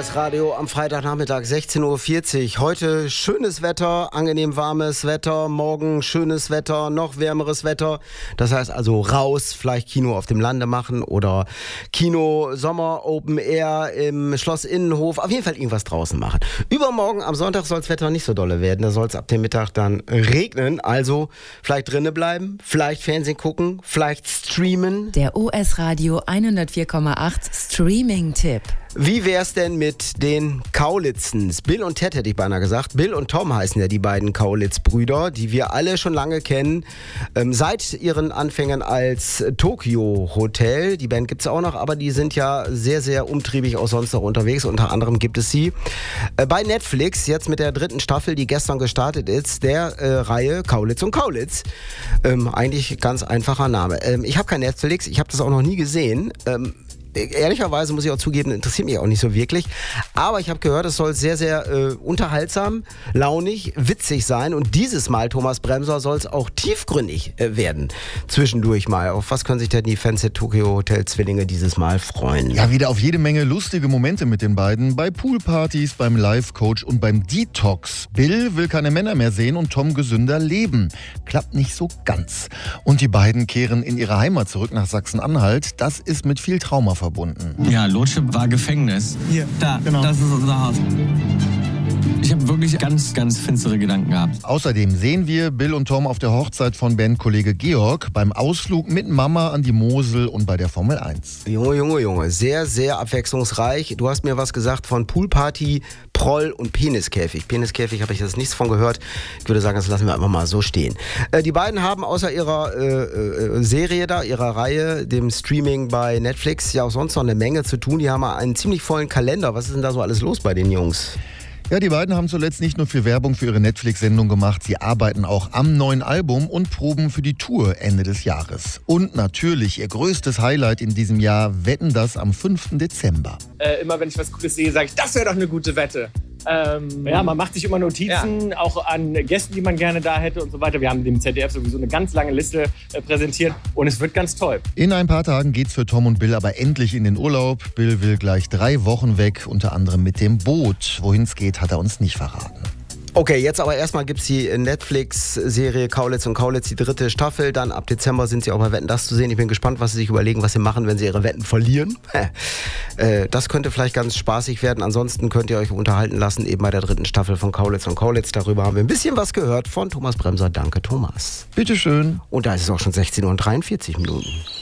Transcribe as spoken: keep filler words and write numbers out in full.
O S-Radio am Freitagnachmittag sechzehn Uhr vierzig. Heute schönes Wetter, angenehm warmes Wetter, morgen schönes Wetter, noch wärmeres Wetter. Das heißt also raus, vielleicht Kino auf dem Lande machen oder Kino Sommer Open Air im Schloss Innenhof. Auf jeden Fall irgendwas draußen machen. Übermorgen am Sonntag soll das Wetter nicht so dolle werden. Da soll es ab dem Mittag dann regnen. Also vielleicht drinnen bleiben, vielleicht Fernsehen gucken, vielleicht streamen. Der O S-Radio hundertvier Komma acht Streaming-Tipp. Wie wär's denn mit den Kaulitzens? Bill und Ted hätte ich beinahe gesagt. Bill und Tom heißen ja die beiden Kaulitz-Brüder, die wir alle schon lange kennen. Ähm, seit ihren Anfängen als Tokyo Hotel. Die Band gibt's auch noch, aber die sind ja sehr, sehr umtriebig auch sonst noch unterwegs. Unter anderem gibt es sie äh, bei Netflix, jetzt mit der dritten Staffel, die gestern gestartet ist, der äh, Reihe Kaulitz und Kaulitz. Ähm, eigentlich ganz einfacher Name. Ähm, ich habe kein Netflix, ich habe das auch noch nie gesehen. Ähm, Ehrlicherweise muss ich auch zugeben, interessiert mich auch nicht so wirklich. Aber ich habe gehört, es soll sehr, sehr äh, unterhaltsam, launig, witzig sein. Und dieses Mal, Thomas Bremser, soll es auch tiefgründig äh, werden. Zwischendurch mal. Auf was können sich denn die Fans der Tokyo Hotel Zwillinge dieses Mal freuen? Ja, wieder auf jede Menge lustige Momente mit den beiden. Bei Poolpartys, beim Life-Coach und beim Detox. Bill will keine Männer mehr sehen und Tom gesünder leben. Klappt nicht so ganz. Und die beiden kehren in ihre Heimat zurück nach Sachsen-Anhalt. Das ist mit viel Trauma verbunden. Ja, Lotschip war Gefängnis. Hier, da, genau. Das ist unser Haus. Ich habe wirklich ganz, ganz finstere Gedanken gehabt. Außerdem sehen wir Bill und Tom auf der Hochzeit von Bandkollege Georg, beim Ausflug mit Mama an die Mosel und bei der Formel eins. Junge, Junge, Junge, sehr, sehr abwechslungsreich. Du hast mir was gesagt von Poolparty, Proll und Peniskäfig. Peniskäfig habe ich jetzt nichts von gehört. Ich würde sagen, das lassen wir einfach mal so stehen. Äh, die beiden haben außer ihrer äh, äh, Serie da, ihrer Reihe, dem Streaming bei Netflix, ja auch sonst noch eine Menge zu tun. Die haben einen ziemlich vollen Kalender. Was ist denn da so alles los bei den Jungs? Ja, die beiden haben zuletzt nicht nur viel Werbung für ihre Netflix-Sendung gemacht, sie arbeiten auch am neuen Album und proben für die Tour Ende des Jahres. Und natürlich ihr größtes Highlight in diesem Jahr, Wetten, das am fünften Dezember. Äh, immer wenn ich was Cooles sehe, sage ich, das wäre doch eine gute Wette. Ähm, ja, man macht sich immer Notizen, ja. Auch an Gästen, die man gerne da hätte und so weiter. Wir haben dem Z D F sowieso eine ganz lange Liste äh, präsentiert und es wird ganz toll. In ein paar Tagen geht's für Tom und Bill aber endlich in den Urlaub. Bill will gleich drei Wochen weg, unter anderem mit dem Boot. Wohin es geht, hat er uns nicht verraten. Okay, jetzt aber erstmal gibt's die Netflix-Serie Kaulitz und Kaulitz, die dritte Staffel. Dann ab Dezember sind sie auch bei Wetten, das zu sehen. Ich bin gespannt, was sie sich überlegen, was sie machen, wenn sie ihre Wetten verlieren. Das könnte vielleicht ganz spaßig werden. Ansonsten könnt ihr euch unterhalten lassen, eben bei der dritten Staffel von Kaulitz und Kaulitz. Darüber haben wir ein bisschen was gehört von Thomas Bremser. Danke, Thomas. Bitteschön. Und da ist es auch schon sechzehn Uhr und dreiundvierzig Minuten.